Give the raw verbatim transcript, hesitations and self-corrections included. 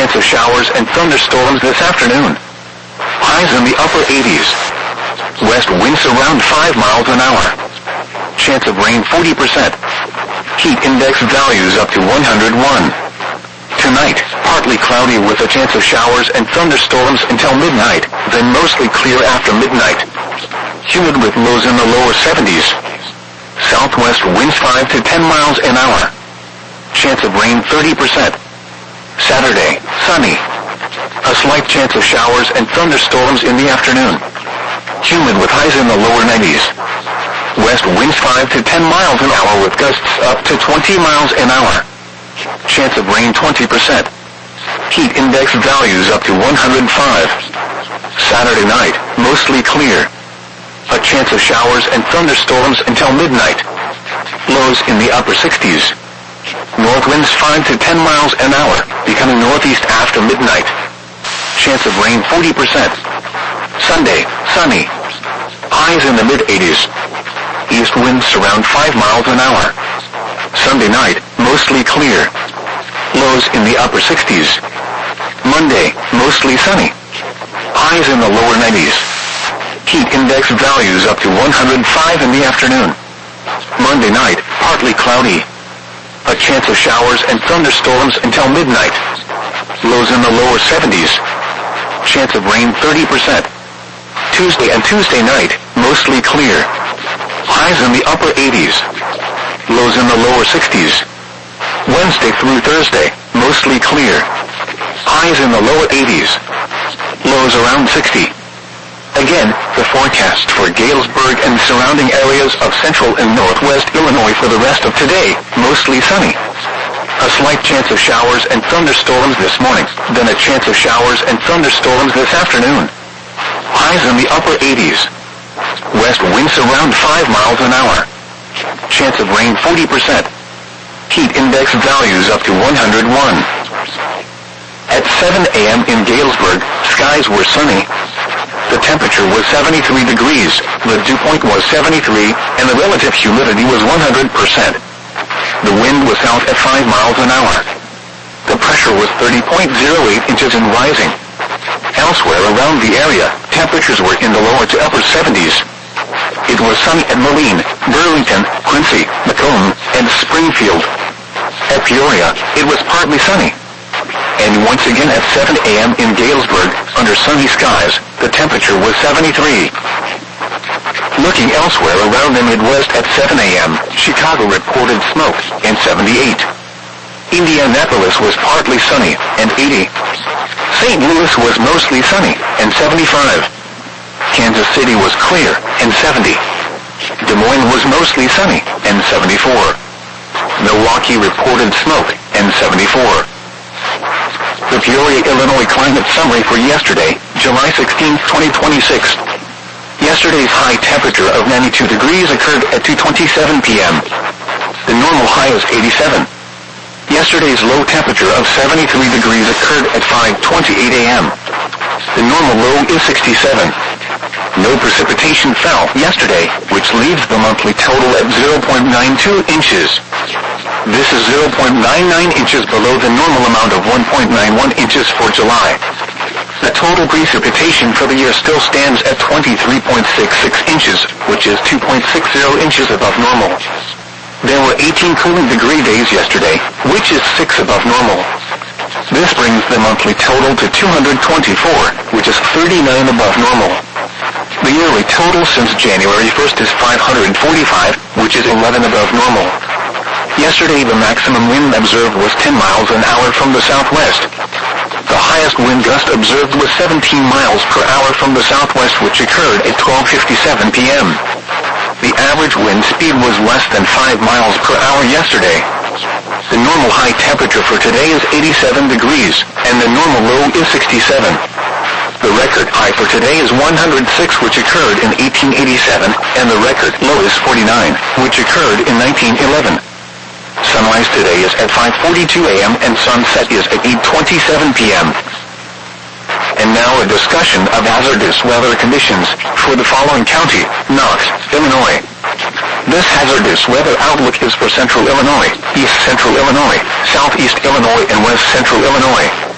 chance of showers and thunderstorms this afternoon. Highs in the upper eighties. West winds around five miles an hour. Chance of rain forty percent. Heat index values up to one hundred one. Tonight, partly cloudy with a chance of showers and thunderstorms until midnight, then mostly clear after midnight. Humid with lows in the lower seventies. Southwest winds five to ten miles an hour. Chance of rain thirty percent. Saturday, sunny. A slight chance of showers and thunderstorms in the afternoon. Humid with highs in the lower nineties. West winds five to ten miles an hour with gusts up to twenty miles an hour. Chance of rain twenty percent. Heat index values up to one hundred five. Saturday night, mostly clear. A chance of showers and thunderstorms until midnight. Lows in the upper sixties. North winds five to ten miles an hour, becoming northeast after midnight. Chance of rain forty percent. Sunday, sunny. Highs in the mid eighties. East winds around five miles an hour. Sunday night, mostly clear. Lows in the upper sixties. Monday, mostly sunny. Highs in the lower nineties. Heat index values up to one hundred five in the afternoon. Monday night, partly cloudy. A chance of showers and thunderstorms until midnight. Lows in the lower seventies. Chance of rain thirty percent. Tuesday and Tuesday night, mostly clear. Highs in the upper eighties. Lows in the lower sixties. Wednesday through Thursday, mostly clear. Highs in the lower eighties. Lows around sixty. Again, the forecast for Galesburg and surrounding areas of central and northwest Illinois for the rest of today, mostly sunny. A slight chance of showers and thunderstorms this morning, then a chance of showers and thunderstorms this afternoon. Highs in the upper eighties. West winds around five miles an hour. Chance of rain forty percent. Heat index values up to one hundred one. At seven a.m. in Galesburg, skies were sunny. The temperature was seventy-three degrees, the dew point was seventy-three, and the relative humidity was one hundred percent. The wind was south at five miles an hour. The pressure was thirty point zero eight inches and rising. Elsewhere around the area, temperatures were in the lower to upper seventies. It was sunny at Moline, Burlington, Quincy, Macomb, and Springfield. At Peoria, it was partly sunny. And once again at seven a.m. in Galesburg, under sunny skies, the temperature was seventy-three. Looking elsewhere around the Midwest at seven a.m., Chicago reported smoke, and seventy-eight. Indianapolis was partly sunny, and eighty. Saint Louis was mostly sunny, and seventy-five. Kansas City was clear, and seventy. Des Moines was mostly sunny, and seventy-four. Milwaukee reported smoke, and seventy-four. The Peoria, Illinois climate summary for yesterday, July sixteenth, twenty twenty-six. Yesterday's high temperature of ninety-two degrees occurred at two twenty-seven p.m. The normal high is eighty-seven. Yesterday's low temperature of seventy-three degrees occurred at five twenty-eight a.m. The normal low is sixty-seven. No precipitation fell yesterday, which leaves the monthly total at zero point nine two inches. This is zero point nine nine inches below the normal amount of one point nine one inches for July. The total precipitation for the year still stands at twenty-three point six six inches, which is two point six zero inches above normal. There were eighteen cooling degree days yesterday, which is six above normal. This brings the monthly total to two hundred twenty-four, which is thirty-nine above normal. The yearly total since January first is five hundred forty-five, which is eleven above normal. Yesterday the maximum wind observed was ten miles an hour from the southwest. The highest wind gust observed was seventeen miles per hour from the southwest, which occurred at twelve fifty-seven p.m. The average wind speed was less than five miles per hour yesterday. The normal high temperature for today is eighty-seven degrees, and the normal low is sixty-seven. The record high for today is one hundred six, which occurred in eighteen eighty-seven, and the record low is forty-nine, which occurred in nineteen eleven. Sunrise today is at five forty-two a.m. and sunset is at eight twenty-seven p.m. And now a discussion of hazardous weather conditions for the following county, Knox, Illinois. This hazardous weather outlook is for central Illinois, east central Illinois, southeast Illinois, and west central Illinois.